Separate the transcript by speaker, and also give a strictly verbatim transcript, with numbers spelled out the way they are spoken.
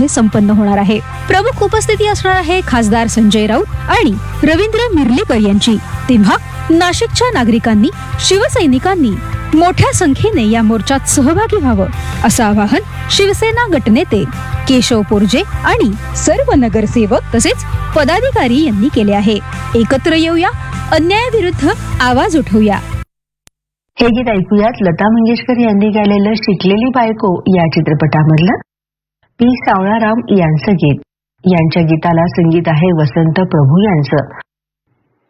Speaker 1: मध्ये संपन्न होणार आहे. प्रमुख उपस्थिती असणार आहे खासदार संजय राऊत आणि रवींद्र मिर्लेकर यांची. तेव्हा नाशिकच्या नागरिकांनी, शिवसैनिकांनी मोठ्या संख्येने या मोर्चात सहभागी व्हावं असं आवाहन शिवसेना गटनेते केशव पोरजे आणि सर्व नगरसेवक तसेच पदाधिकारी यांनी केले आहे. एकत्र येऊया, अन्यायाविरुद्ध आवाज उठवूया.
Speaker 2: हे गीत ऐकूयात लता मंगेशकर यांनी गायलेलं शिकलेली बायको या चित्रपटामधलं पी सावळाराम यांचं गीत. यांच्या गीताला संगीत आहे वसंत प्रभू यांचं.